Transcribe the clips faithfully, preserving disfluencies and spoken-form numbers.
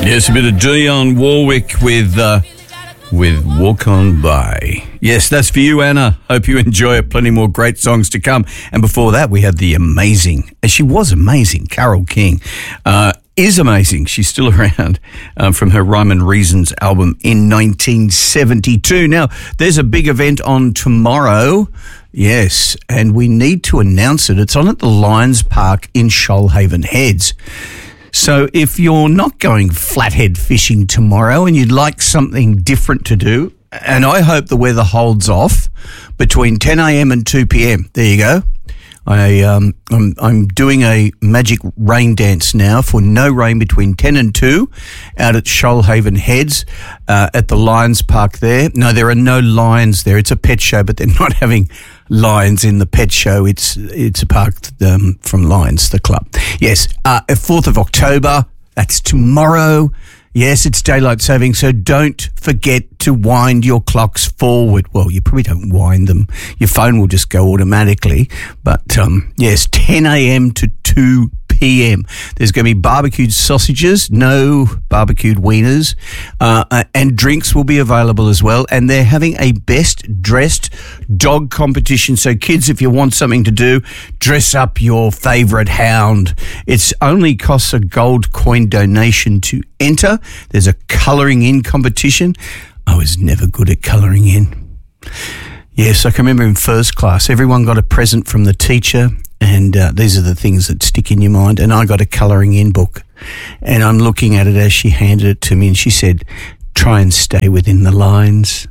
Yes, a bit of Dionne Warwick with uh, with Walk On By. Yes, that's for you, Anna. Hope you enjoy it. Plenty more great songs to come. And before that, we had the amazing, and she was amazing, Carole King. Uh, is amazing. She's still around um, from her Rhyme and Reasons album in nineteen seventy-two. Now, there's a big event on tomorrow. Yes, and we need to announce it. It's on at the Lions Park in Shoalhaven Heads. So if you're not going flathead fishing tomorrow and you'd like something different to do, and I hope the weather holds off between ten a.m. and two p.m. There you go. I, um, I'm, I'm doing a magic rain dance now for no rain between ten and two out at Shoalhaven Heads uh, at the Lions Park there. No, there are no lions there. It's a pet show, but they're not having lions in the pet show. It's it's a park um, from Lions, the club. Yes, uh, fourth of October, that's tomorrow. Yes, it's daylight saving, so don't forget to wind your clocks forward. Well, you probably don't wind them. Your phone will just go automatically. But, um, yes, ten a.m. to two p.m. There's going to be barbecued sausages, no barbecued wieners, uh, and drinks will be available as well. And they're having a best dressed dog competition. So kids, if you want something to do, dress up your favourite hound. It's only costs a gold coin donation to enter. There's a colouring in competition. I was never good at colouring in. Yes, I can remember in first class, everyone got a present from the teacher. And uh, these are the things that stick in your mind. And I got a colouring in book. And I'm looking at it as she handed it to me. And she said, try and stay within the lines.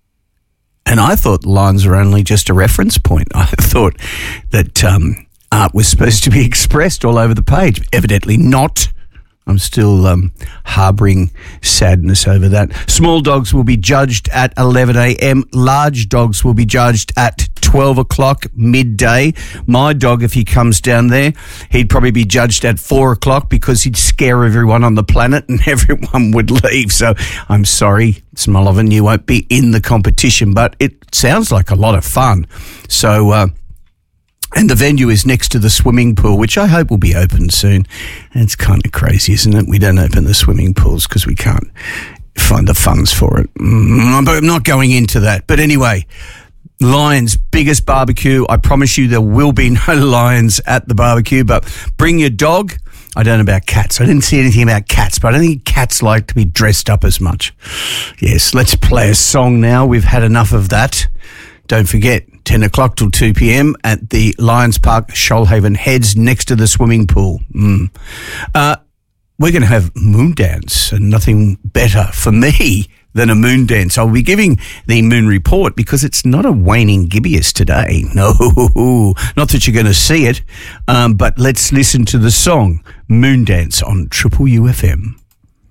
And I thought lines were only just a reference point. I thought that um, art was supposed to be expressed all over the page. Evidently not. I'm still um, harbouring sadness over that. Small dogs will be judged at eleven a.m. Large dogs will be judged at twelve o'clock midday. My dog, if he comes down there, he'd probably be judged at four o'clock because he'd scare everyone on the planet and everyone would leave. So I'm sorry, Smolovan, you won't be in the competition, but it sounds like a lot of fun. So, uh, and the venue is next to the swimming pool, which I hope will be open soon. And it's kind of crazy, isn't it? We don't open the swimming pools because we can't find the funds for it. Mm, but I'm not going into that. But anyway, Lions, biggest barbecue. I promise you there will be no lions at the barbecue, but bring your dog. I don't know about cats. I didn't see anything about cats, but I don't think cats like to be dressed up as much. Yes, let's play a song now. We've had enough of that. Don't forget, ten o'clock till two p.m. at the Lions Park, Shoalhaven Heads, next to the swimming pool. Mm. Uh, we're going to have moon dance, and nothing better for me than a moon dance. I'll be giving the moon report because it's not a waning gibbous today. No, not that you're going to see it, um, but let's listen to the song Moon Dance on Triple U F M.